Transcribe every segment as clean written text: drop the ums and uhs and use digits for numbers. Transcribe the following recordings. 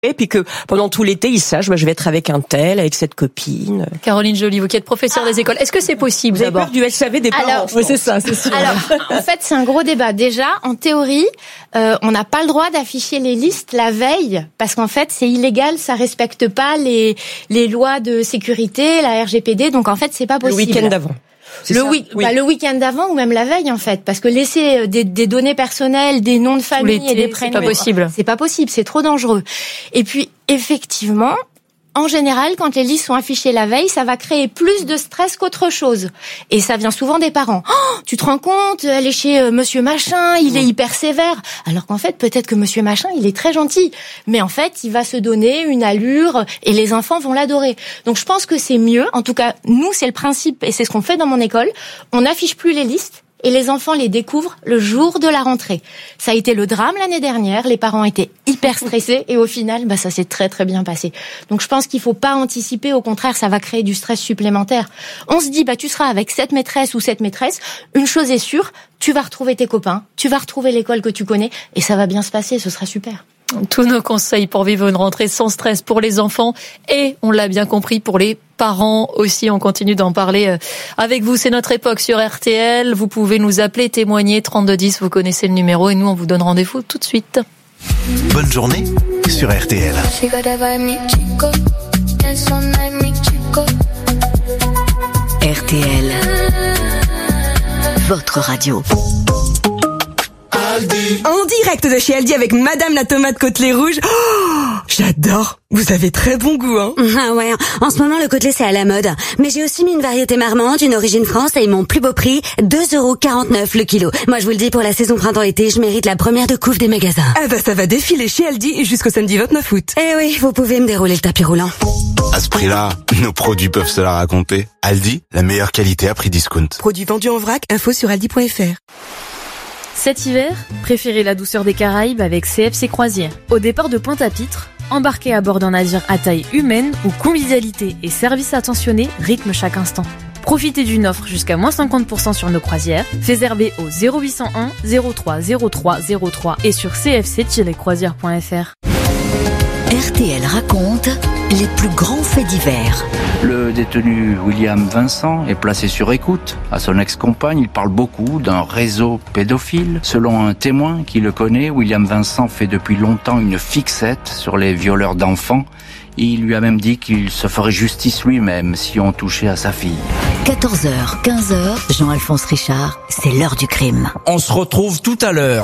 Et puis que pendant tout l'été, ils sachent, je vais être avec un tel, avec cette copine. Caroline Joly, vous qui êtes professeure des écoles, est-ce que c'est possible Vous avez d'abord peur du SAV des parents? Oui, c'est ça, c'est sûr. Alors, en fait, c'est un gros débat. Déjà, en théorie, on n'a pas le droit d'afficher les listes la veille, parce qu'en fait, c'est illégal, ça respecte pas les lois de sécurité, la RGPD, donc en fait, c'est pas possible. Le week-end d'avant. Le week-end d'avant ou même la veille en fait, parce que laisser des données personnelles, des noms de famille et des prénoms, c'est pas possible. C'est pas possible, c'est trop dangereux. Et puis effectivement, en général, quand les listes sont affichées la veille, ça va créer plus de stress qu'autre chose. Et ça vient souvent des parents. Oh, tu te rends compte, elle est chez monsieur machin, il est hyper sévère. Alors qu'en fait, peut-être que monsieur machin, il est très gentil. Mais en fait, il va se donner une allure et les enfants vont l'adorer. Donc je pense que c'est mieux. En tout cas, nous, c'est le principe et c'est ce qu'on fait dans mon école. On n'affiche plus les listes. Et les enfants les découvrent le jour de la rentrée. Ça a été le drame l'année dernière. Les parents étaient hyper stressés et au final, ça s'est très très bien passé. Donc je pense qu'il faut pas anticiper. Au contraire, ça va créer du stress supplémentaire. On se dit, tu seras avec cette maîtresse ou cette maîtresse. Une chose est sûre, tu vas retrouver tes copains, tu vas retrouver l'école que tu connais et ça va bien se passer. Ce sera super. Tous nos conseils pour vivre une rentrée sans stress pour les enfants et, on l'a bien compris, pour les parents aussi. On continue d'en parler avec vous. C'est notre époque sur RTL. Vous pouvez nous appeler, témoigner, 3210. Vous connaissez le numéro et nous, on vous donne rendez-vous tout de suite. Bonne journée sur RTL. RTL, votre radio. En direct de chez Aldi avec Madame la tomate côtelée rouge. Oh, j'adore. Vous avez très bon goût, hein. Ah ouais, en ce moment le côtelé c'est à la mode. Mais j'ai aussi mis une variété marmande, une origine France et mon plus beau prix, 2,49€ le kilo. Moi je vous le dis, pour la saison printemps-été, je mérite la première de couve des magasins. Ah ça va défiler chez Aldi jusqu'au samedi 29 août. Eh oui, vous pouvez me dérouler le tapis roulant. À ce prix-là, nos produits peuvent se la raconter. Aldi, la meilleure qualité à prix discount. Produits vendus en vrac, info sur aldi.fr. Cet hiver, préférez la douceur des Caraïbes avec CFC Croisière. Au départ de Pointe-à-Pitre, embarquez à bord d'un navire à taille humaine où convivialité et service attentionné rythment chaque instant. Profitez d'une offre jusqu'à moins 50% sur nos croisières. Réservez au 0801 03 03 03 et sur cfc-croisière.fr. RTL raconte les plus grands faits divers. Le détenu William Vincent est placé sur écoute. À son ex-compagne, il parle beaucoup d'un réseau pédophile. Selon un témoin qui le connaît, William Vincent fait depuis longtemps une fixette sur les violeurs d'enfants. Il lui a même dit qu'il se ferait justice lui-même si on touchait à sa fille. 14h, 15h, Jean-Alphonse Richard, c'est l'heure du crime. On se retrouve tout à l'heure.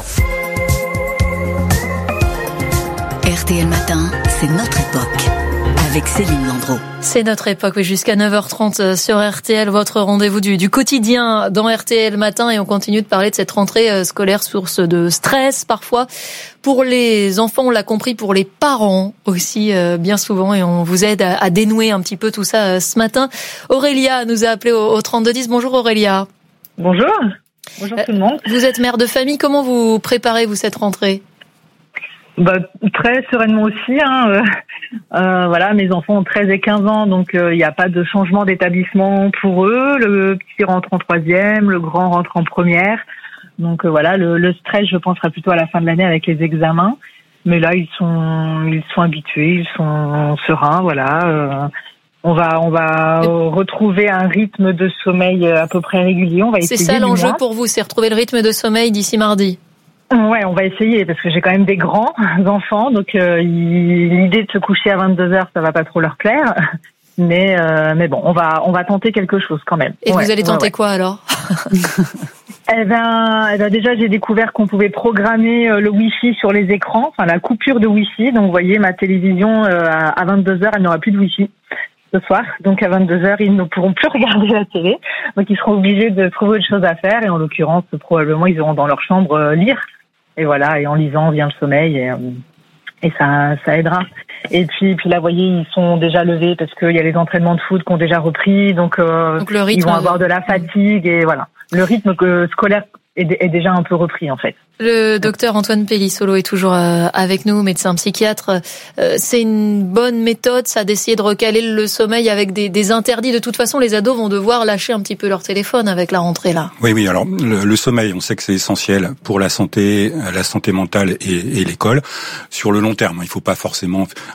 RTL Matin, c'est notre époque. Avec Céline Landreau. C'est notre époque, oui, jusqu'à 9h30 sur RTL, votre rendez-vous du quotidien dans RTL Matin, et on continue de parler de cette rentrée scolaire, source de stress parfois pour les enfants, on l'a compris, pour les parents aussi bien souvent, et on vous aide à dénouer un petit peu tout ça ce matin. Aurélia nous a appelé au 3210. Bonjour Aurélia. Bonjour. Bonjour tout le monde. Vous êtes mère de famille, comment vous préparez-vous cette rentrée ? Très sereinement aussi. Voilà, mes enfants ont 13 et 15 ans, donc il n'y a pas de changement d'établissement pour eux. Le petit rentre en 3e, le grand rentre en 1re. Donc voilà, le stress, je pense, sera plutôt à la fin de l'année avec les examens. Mais là, ils sont habitués, ils sont sereins. Voilà. On va retrouver un rythme de sommeil à peu près régulier. On va essayer. C'est ça l'enjeu pour vous, c'est retrouver le rythme de sommeil d'ici mardi. Ouais, on va essayer parce que j'ai quand même des grands enfants, donc l'idée de se coucher à 22h, ça va pas trop leur plaire. Mais bon, on va tenter quelque chose quand même. Et vous allez tenter quoi alors? Eh ben déjà j'ai découvert qu'on pouvait programmer le Wi-Fi sur les écrans, enfin la coupure de Wi-Fi. Donc vous voyez, ma télévision à 22h, elle n'aura plus de Wi-Fi ce soir. Donc à 22h, ils ne pourront plus regarder la télé. Donc ils seront obligés de trouver autre chose à faire, et en l'occurrence probablement ils iront dans leur chambre lire. Et voilà, et en lisant vient le sommeil, et ça aidera. Et puis là, vous voyez, ils sont déjà levés parce qu'il y a les entraînements de foot qui ont déjà repris, donc le rythme, ils vont avoir de la fatigue, et voilà. Le rythme scolaire est déjà un peu repris en fait. Le docteur Antoine Pellissolo est toujours avec nous, médecin psychiatre. C'est une bonne méthode, ça, d'essayer de recaler le sommeil avec des interdits. De toute façon, les ados vont devoir lâcher un petit peu leur téléphone avec la rentrée là. Oui. Alors le sommeil, on sait que c'est essentiel pour la santé mentale et l'école. Sur le long terme, il faut pas forcément